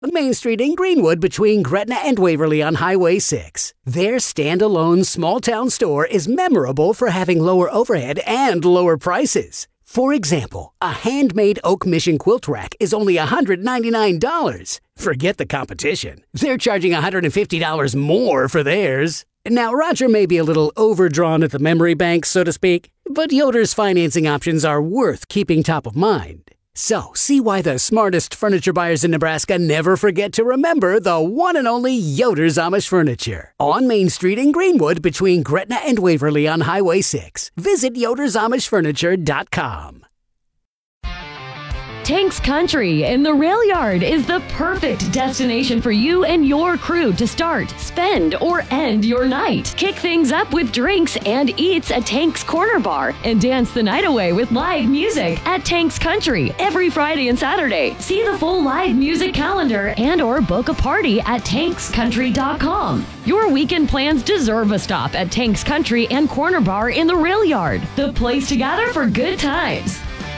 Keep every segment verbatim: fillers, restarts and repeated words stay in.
Main Street in Greenwood between Gretna and Waverly on Highway six. Their standalone small-town store is memorable for having lower overhead and lower prices. For example, a handmade oak mission quilt rack is only one hundred ninety-nine dollars. Forget the competition. They're charging one hundred fifty dollars more for theirs. Now, Roger may be a little overdrawn at the memory bank, so to speak, but Yoder's financing options are worth keeping top of mind. So, see why the smartest furniture buyers in Nebraska never forget to remember the one and only Yoder's Amish Furniture. On Main Street in Greenwood between Gretna and Waverly on Highway six. Visit Yoder's Amish Furniture dot com. Tanks Country in the Rail Yard is the perfect destination for you and your crew to start, spend, or end your night. Kick things up with drinks and eats at Tanks Corner Bar and dance the night away with live music at Tanks Country every Friday and Saturday. See the full live music calendar and or book a party at tanks country dot com. Your weekend plans deserve a stop at Tanks Country and Corner Bar in the Rail Yard, the place to gather for good times.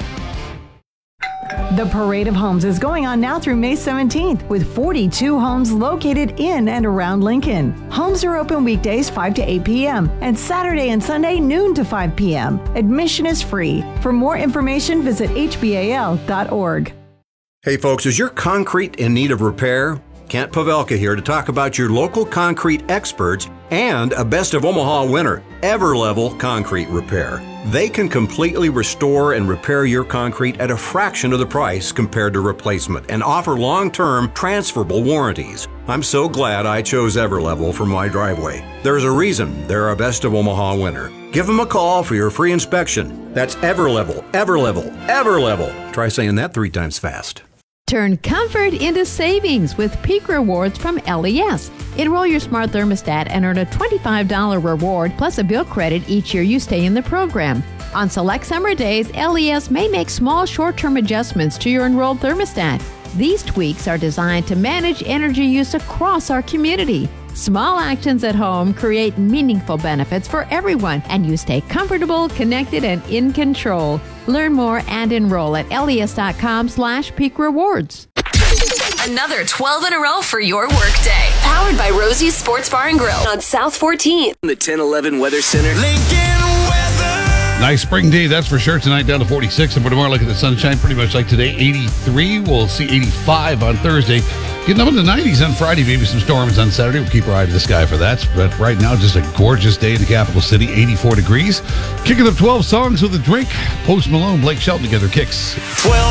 The Parade of Homes is going on now through May seventeenth with forty-two homes located in and around Lincoln. Homes are open weekdays five to eight p.m. and Saturday and Sunday noon to five p.m. Admission is free. For more information, visit H B A L dot org. Hey folks, is your concrete in need of repair? Kent Pavelka here to talk about your local concrete experts and a Best of Omaha winner, Everlevel Concrete Repair. They can completely restore and repair your concrete at a fraction of the price compared to replacement and offer long-term transferable warranties. I'm so glad I chose Everlevel for my driveway. There's a reason they're a Best of Omaha winner. Give them a call for your free inspection. That's Everlevel, Everlevel, Everlevel. Try saying that three times fast. Turn comfort into savings with Peak Rewards from L E S. Enroll your smart thermostat and earn a twenty-five dollars reward plus a bill credit each year you stay in the program. On select summer days, L E S may make small short-term adjustments to your enrolled thermostat. These tweaks are designed to manage energy use across our community. Small actions at home create meaningful benefits for everyone, and you stay comfortable, connected, and in control. Learn more and enroll at les.com slash peak rewards. Another twelve in a row for your workday. Powered by Rosie's Sports Bar and Grill on South fourteenth. The ten eleven Weather Center. Lincoln weather. Nice spring day, that's for sure. Tonight down to forty-six, and for tomorrow, look at the sunshine, pretty much like today, eighty-three. We'll see eighty-five on Thursday. Getting up in the nineties on Friday, maybe some storms on Saturday. We'll keep our eye to the sky for that. But right now, just a gorgeous day in the capital city, eighty-four degrees. Kicking up twelve songs with a drink. Post Malone, Blake Shelton together, Kicks. twelve